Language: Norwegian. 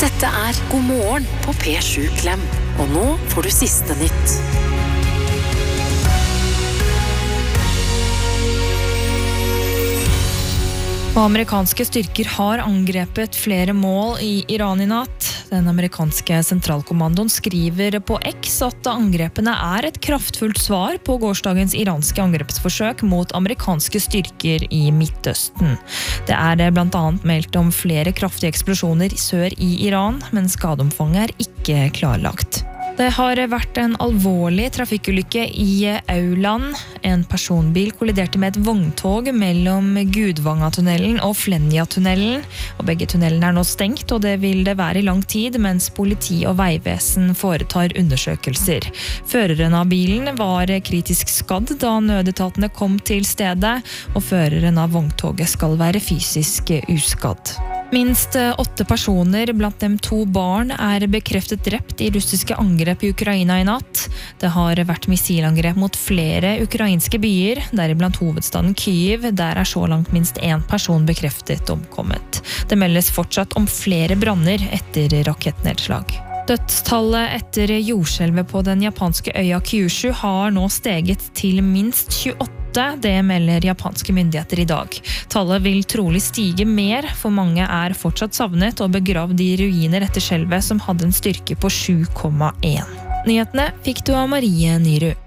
Dette God morgen på P7 Klem. Og nå får du siste nytt. Amerikanske styrker har angrepet flere mål i Iran i natt. Den amerikanske sentralkommandoen skriver på X at angrepene et kraftfullt svar på gårsdagens iranske angrepsforsøk mot amerikanske styrker i Midtøsten. Det blant annet meldt om flere kraftige eksplosjoner sør i Iran, men skadeomfanget ikke klarlagt. Det har vært en alvorlig trafikkulykke i Auland. En personbil kolliderte med et vogntog mellom Gudvangatunnelen og Flenja-tunnelen. Og begge tunnelene nå stengt, og det vil det være i lang tid, mens politi og veivesen foretar undersøkelser. Føreren av bilen var kritisk skadd da nødetatene kom til stedet, og føreren av vogntoget skal være fysisk uskadd. Minst 8 personer, blant dem 2 barn, bekreftet drept i russiske angrep i Ukraina i natt. Det har vært missilangrep mot flere ukrainske byer, deriblant hovedstaden Kyiv. Der så langt minst 1 person bekreftet omkommet. Det meldes fortsatt om flere branner etter rakettnedslag. Dødstallet etter jordskjelvet på den japanske øya Kyushu har nå steget til minst 28. Det melder japanske myndigheter i dag. Tallet vil trolig stige mer, for mange fortsatt savnet og begravd i ruiner etter skjelvet som hadde en styrke på 7,1. Nyhetene fikk du av Marie Nyru.